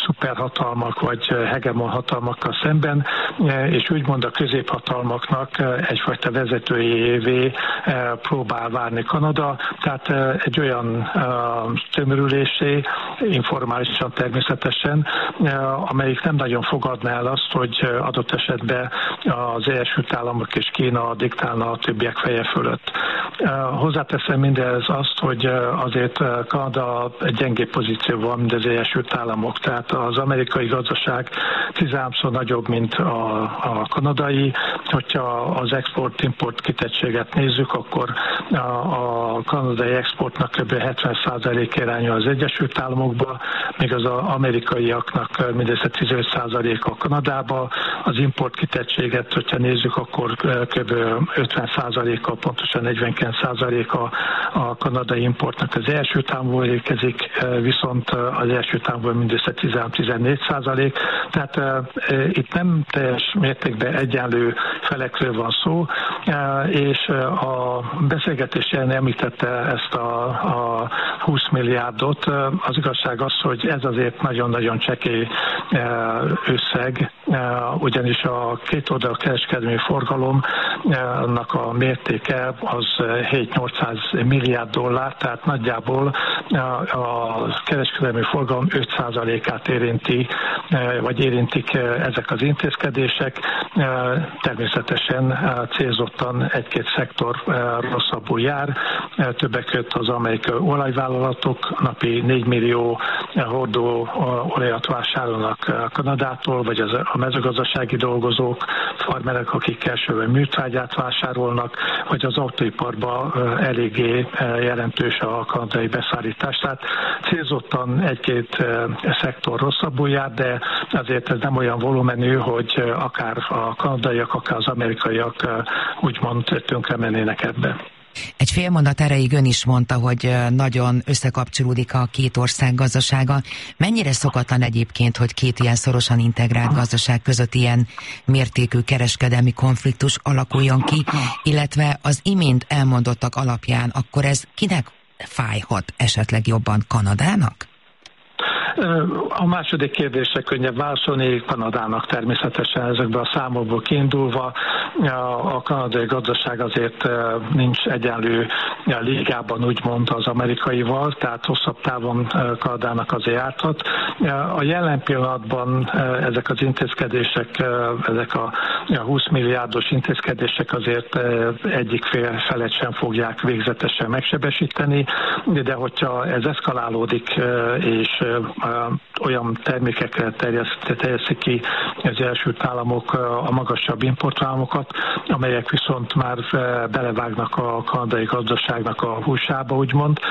szuperhatalmak vagy hegemon hatalmakkal szemben, és úgymond a középhatalmaknak egyfajta vezetőjévé próbál válni Kanada, tehát egy olyan tömörülésé, informálisan természetesen, amelyik nem nagyon fogadná el azt, hogy adott esetben az Egyesült Államok és Kína diktálna a többiek feje fölött. Hozzáteszem mindez azt, hogy azért Kanada egy gyengébb pozícióban, mint az Egyesült Államok, tehát az amerikai gazdaság 13-szor nagyobb, mint a kanadai. Hogyha az export-import kitettséget nézzük, akkor a kanadai exportnak kb. 70% irányul az Egyesült Államokba, míg az amerikaiaknak mindössze 15%-a Kanadába. Az import kitettséget, hogyha nézzük, akkor kb. 50%-a, pontosan 49%-a a kanadai importnak az Egyesült Államból érkezik, viszont az Egyesült Államból mindössze 13-14%. Tehát itt nem teljes mértékben egyenlő felekről van szó, és a beszélgetésén említette ezt a 20 milliárdot. Az igazság az, hogy ez azért nagyon-nagyon csekély összeg, ugyanis a kétoldalú kereskedelmi forgalomnak a mértéke az 7-800 milliárd dollár, tehát nagyjából a kereskedelmi forgalom 5%-át érinti, vagy érintik ezek az intézkedések. Természetesen célzottan egy-két szektor rosszabbul jár. Többek között az amerikai olajvállalatok napi 4 millió hordó olajat vásárolnak Kanadától, vagy a mezőgazdasági dolgozók, farmerek, akik elsőben műtrágyát vásárolnak, vagy az autóiparban eléggé jelentős a kanadai beszállítás. Tehát célzottan egy-két szektor rosszabbul jár, de azért ez nem olyan volumenű, hogy akár a kanadaiak, akár az amerikaiak úgymond tönkre mennének ebbe. Egy fél mondat erejéig ön is mondta, hogy nagyon összekapcsolódik a két ország gazdasága. Mennyire szokatlan egyébként, hogy két ilyen szorosan integrált gazdaság között ilyen mértékű kereskedelmi konfliktus alakuljon ki, illetve az imént elmondottak alapján, akkor ez kinek fájhat esetleg jobban, Kanadának? A második kérdésre könnyebb válaszolni, Kanadának természetesen ezekből a számokból kiindulva. A kanadai gazdaság azért nincs egyenlő ligában úgymond az amerikaival, tehát hosszabb távon Kanadának azért járhat. A jelen pillanatban ezek az intézkedések, ezek a 20 milliárdos intézkedések azért egyik felet sem fogják végzetesen megsebesíteni, de hogyha ez eszkalálódik és olyan termékekre terjesztik ki az Egyesült Államok a magasabb importvámokat, amelyek viszont már belevágnak a kanadai gazdaságnak a húsába, úgymond.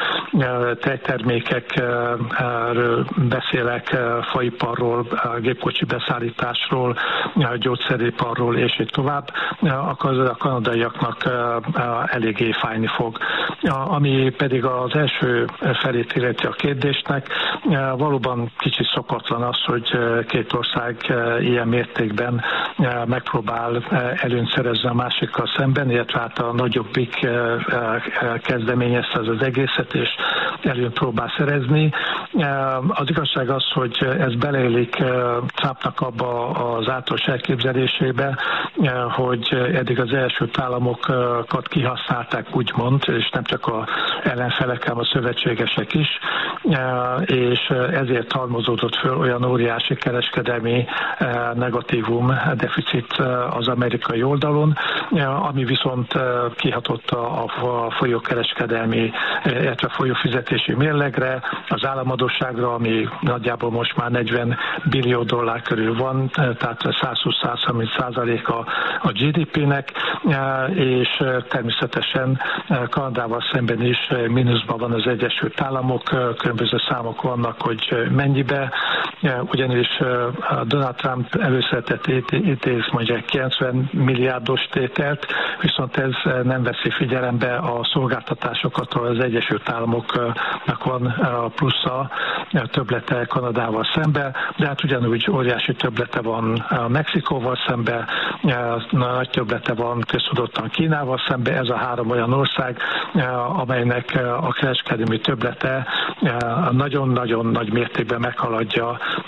Tejtermékekről beszélek, faiparról, gépkocsi beszállításról, gyógyszeriparról és így tovább, akkor a kanadaiaknak eléggé fájni fog. Ami pedig az első felét illeti a kérdésnek, valóban kicsit szokatlan az, hogy két ország ilyen mértékben megpróbál előnyt szerezni a másikkal szemben, illetve hát a nagyobbik kezdeményezte az egészet, és előnyt próbál szerezni. Az igazság az, hogy ez beleillik Trumpnak abba az általános elképzelésébe, hogy eddig az Egyesült Államokat kihasználták, úgymond, és nem csak az ellenfelek, hanem a szövetségesek is, és ezért halmozódott föl olyan óriási kereskedelmi negatívum, deficit az amerikai oldalon, ami viszont kihatott a folyókereskedelmi, illetve folyófizetési mérlegre, az államadósságra, ami nagyjából most már 40 billió dollár körül van, tehát 120-130% a GDP-nek, és természetesen Kanadával szemben is mínuszban van az Egyesült Államok, különböző számok vannak, hogy mennyibe, ugyanis Donald Trump előszeretett mondja 90 milliárdos tételt, viszont ez nem veszi figyelembe a szolgáltatásokat, ahol az Egyesült Államoknak van plusza, többlete Kanadával szembe, de hát ugyanúgy óriási többlete van Mexikóval szembe, nagy többlete van köztudottan Kínával szembe. Ez a három olyan ország, amelynek a kereskedelmi többlete nagyon-nagyon nagy mértékben meghaladja